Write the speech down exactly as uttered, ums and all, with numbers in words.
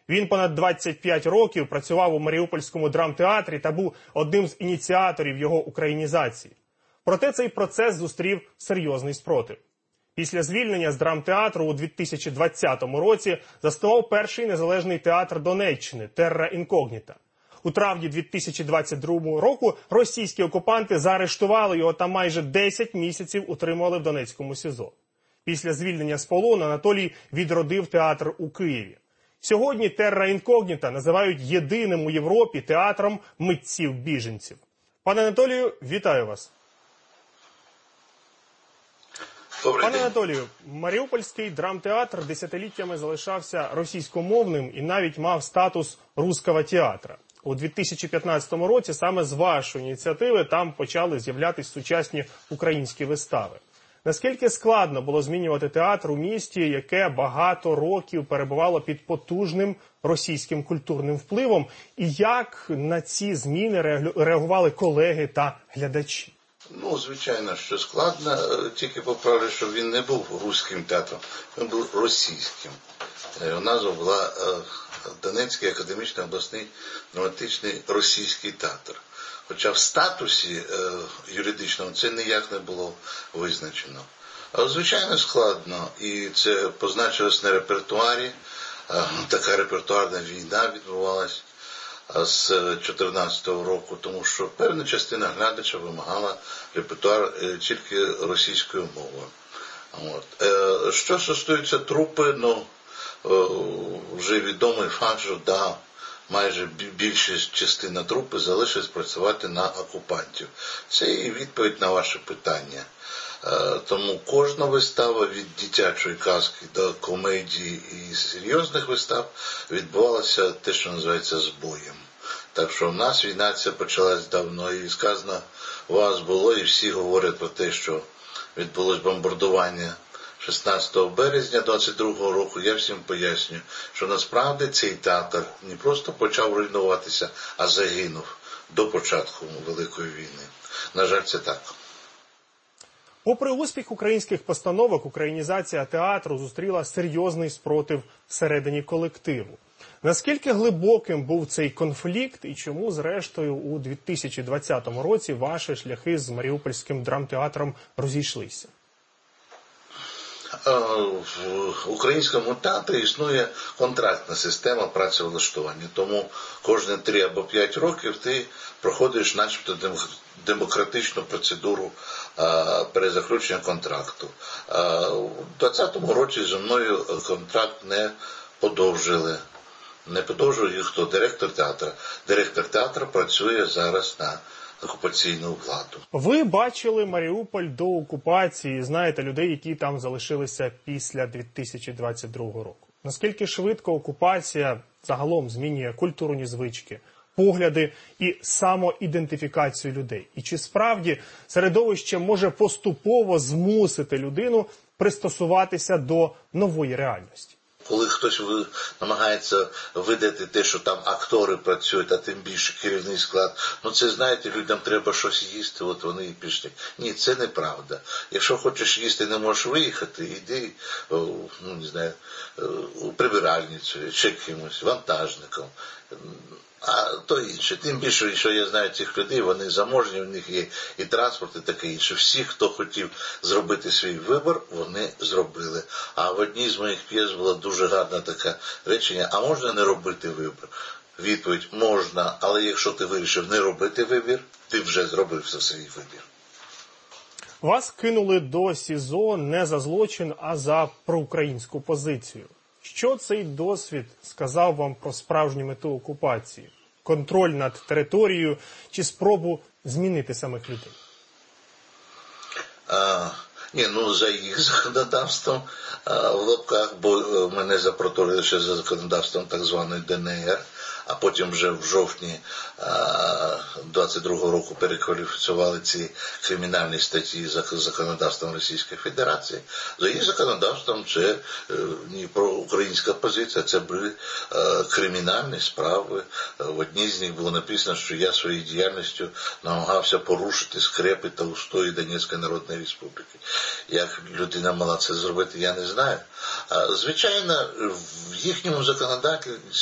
Він понад двадцять п'ять років працював у Маріупольському драмтеатрі та був одним з ініціаторів його українізації. Проте цей процес зустрів серйозний спротив. Після звільнення з драмтеатру у дві тисячі двадцятому році заснував перший незалежний театр Донеччини «Терра Інкогніта». У травні дві тисячі двадцять другого року російські окупанти заарештували його та майже десять місяців утримували в Донецькому СІЗО. Після звільнення з полону Анатолій відродив театр у Києві. Сьогодні «Терра Інкогніта» називають єдиним у Європі театром митців-біженців. Пане Анатолію, вітаю вас. Пане Анатолію, Маріупольський драмтеатр десятиліттями залишався російськомовним і навіть мав статус руського театра. У дві тисячі п'ятнадцятому році саме з вашої ініціативи там почали з'являтися сучасні українські вистави. Наскільки складно було змінювати театр у місті, яке багато років перебувало під потужним російським культурним впливом, і як на ці зміни реагували колеги та глядачі? Ну, звичайно, що складно, тільки поправлю, що він не був руським театром, він був російським. Його назва була Донецький академічний обласний драматичний російський театр. Хоча в статусі юридичному це ніяк не було визначено. Але, звичайно, складно, і це позначилось на репертуарі. Така репертуарна війна відбувалась з дві тисячі чотирнадцятого року, тому що певна частина глядача вимагала репертуар тільки російською мовою. От. Що стосується трупи, ну, вже відомий факт, що да, майже більшість частина трупи залишилась працювати на окупантів. Це і відповідь на ваше питання. Тому кожна вистава від дитячої казки до комедії і серйозних вистав відбувалася те, що називається збоєм. Так що в нас війна ця почалась давно, і сказано, у вас було, і всі говорять про те, що відбулось бомбардування шістнадцятого березня двадцять другого року. Я всім пояснюю, що насправді цей театр не просто почав руйнуватися, а загинув до початку Великої війни. На жаль, це так. Попри успіх українських постановок, українізація театру зустріла серйозний спротив всередині колективу. Наскільки глибоким був цей конфлікт і чому, зрештою, у дві тисячі двадцятому році ваші шляхи з Маріупольським драмтеатром розійшлися? В українському театрі існує контрактна система працевлаштування, тому кожні три або п'ять років ти проходиш начебто демократичну процедуру перезаключення контракту. У двадцятому році зі мною контракт не подовжили. Не подовжує хто? Директор театру. Директор театру працює зараз на окупаційну владу. Ви бачили Маріуполь до окупації, знаєте людей, які там залишилися після дві тисячі двадцять другого року. Наскільки швидко окупація загалом змінює культурні звички, погляди і самоідентифікацію людей? І чи справді середовище може поступово змусити людину пристосуватися до нової реальності? Коли хтось намагається видати те, що там актори працюють, а тим більше керівний склад, ну це, знаєте, людям треба щось їсти, от вони і пішли. Ні, це неправда. Якщо хочеш їсти, не можеш виїхати, йди, ну не знаю, у прибиральницю, чи кимось, вантажником. А то інше. Тим більше, що я знаю цих людей, вони заможні, у них є і транспорт, і таке інше. Всі, хто хотів зробити свій вибір, вони зробили. А в одній з моїх п'єс було дуже гарне таке речення, а можна не робити вибір? Відповідь, можна, але якщо ти вирішив не робити вибір, ти вже зробив свій вибір. Вас кинули до СІЗО не за злочин, а за проукраїнську позицію. Що цей досвід сказав вам про справжню мету окупації? Контроль над територією чи спробу змінити самих людей? А, ні, ну за їх законодавством а, в лапках, бо мене запроторили ще за законодавством так званої Д Н Р, а потім вже в жовтні двадцять другого року перекваліфікували ці кримінальні статті за законодавством Російської Федерації. За їх законодавством це не проукраїнська позиція, це були кримінальні справи. В одній з них було написано, що я своєю діяльністю намагався порушити скрепи та устої Донецької Народної Республіки. Як людина мала це зробити, я не знаю. Звичайно, в їхньому законодавстві